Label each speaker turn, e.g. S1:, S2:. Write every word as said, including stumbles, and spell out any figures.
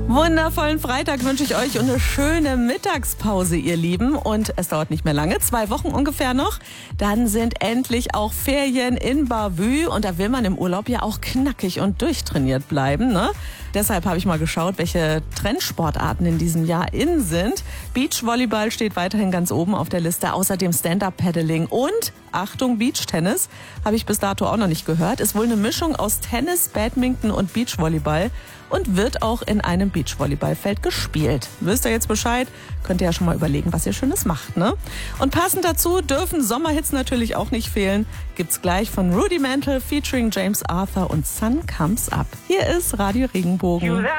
S1: Wundervollen Freitag wünsche ich euch und eine schöne Mittagspause, ihr Lieben. Und es dauert nicht mehr lange, zwei Wochen ungefähr noch. Dann sind endlich auch Ferien in Bavü. Und da will man im Urlaub ja auch knackig und durchtrainiert bleiben, ne? Deshalb habe ich mal geschaut, welche Trendsportarten in diesem Jahr in sind. Beachvolleyball steht weiterhin ganz oben auf der Liste. Außerdem Stand-Up-Paddling und, Achtung, Beachtennis. Habe ich bis dato auch noch nicht gehört. Ist wohl eine Mischung aus Tennis, Badminton und Beachvolleyball. Und wird auch in einem Beachvolleyballfeld gespielt. Wisst ihr jetzt Bescheid? Könnt ihr ja schon mal überlegen, was ihr Schönes macht, ne? Und passend dazu dürfen Sommerhits natürlich auch nicht fehlen. Gibt's gleich von Rudimental featuring James Arthur und Sun Comes Up. Hier ist Radio Regenbogen.